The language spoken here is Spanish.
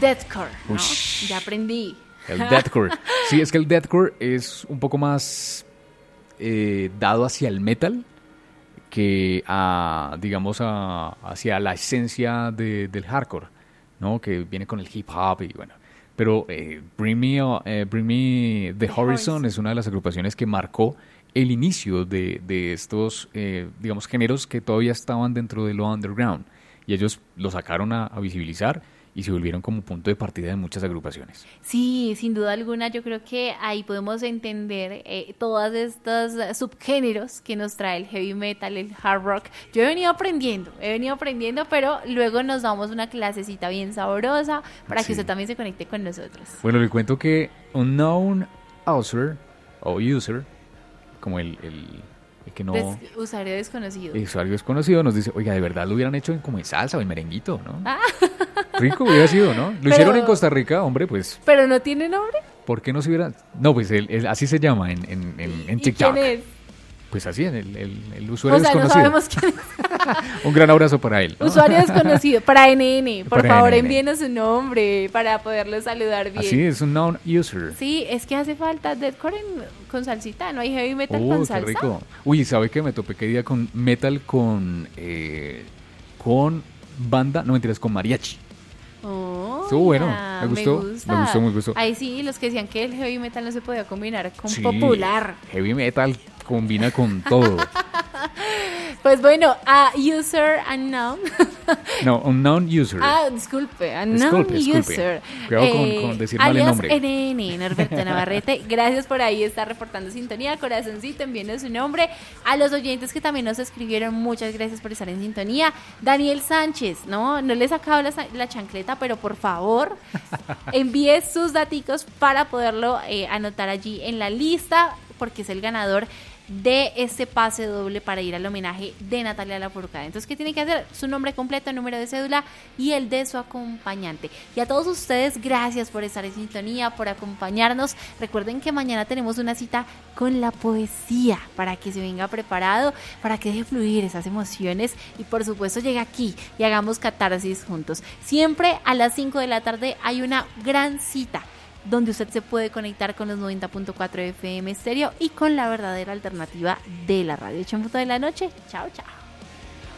deathcore, ¿no? Ush. Ya aprendí. El deathcore. Sí, es que el deathcore es un poco más dado hacia el metal que hacia la esencia del hardcore, ¿no? Que viene con el hip hop y bueno. Pero Bring Me the Horizon es una de las agrupaciones que marcó el inicio de estos, digamos, géneros que todavía estaban dentro de lo underground. Y ellos lo sacaron a visibilizar y se volvieron como punto de partida de muchas agrupaciones. Sí, sin duda alguna, yo creo que ahí podemos entender todos estos subgéneros que nos trae el heavy metal, el hard rock. Yo he venido aprendiendo, pero luego nos damos una clasecita bien sabrosa para que usted también se conecte con nosotros. Bueno, le cuento que Unknown User, o User, como el que no... Usuario desconocido. Usuario desconocido nos dice, oiga, de verdad lo hubieran hecho como en salsa o en merenguito, ¿no? Ah. Rico hubiera sido, ¿no? Lo hicieron en Costa Rica, hombre, pues... ¿Pero no tiene nombre? ¿Por qué no se hubiera...? No, pues así se llama en TikTok. ¿Quién es? Pues así, el usuario o sea, desconocido. No sabemos quién es. Un gran abrazo para él, ¿no? Usuario desconocido, para NN. Por Para favor, NN. envíenos su nombre para poderlo saludar bien. Así es, un known user. Sí, es que hace falta deathcore con salsita, ¿no hay heavy metal con Qué salsa? rico. Uy, ¿sabe qué? Me topé qué día con metal con banda, no mentiras, con mariachi. Oh, Estuvo bueno, ya, me gustó, me gustó. Ahí sí, los que decían que el heavy metal no se podía combinar con Sí, popular. Heavy metal combina con todo. Pues bueno, a User Unknown. No, Unknown User. Disculpe, Unknown User. Cuidado con decir mal el nombre. NN, Norberto Navarrete. Gracias por ahí estar reportando sintonía. Corazoncito, enviando su nombre. A los oyentes que también nos escribieron, muchas gracias por estar en sintonía. Daniel Sánchez, no le he sacado la chancleta, pero por favor, envíe sus daticos para poderlo anotar allí en la lista, porque es el ganador de este pase doble para ir al homenaje de Natalia Lafourcade. Entonces, ¿qué tiene que hacer? Su nombre completo, número de cédula y el de su acompañante. Y a todos ustedes, gracias por estar en sintonía, por acompañarnos. Recuerden que mañana tenemos una cita con la poesía para que se venga preparado, para que deje fluir esas emociones y por supuesto llegue aquí y hagamos catarsis juntos. Siempre a las 5 de la tarde hay una gran cita donde usted se puede conectar con los 90.4 FM Estéreo y con la verdadera alternativa de la radio. 8 en punto de la noche. Chao, chao.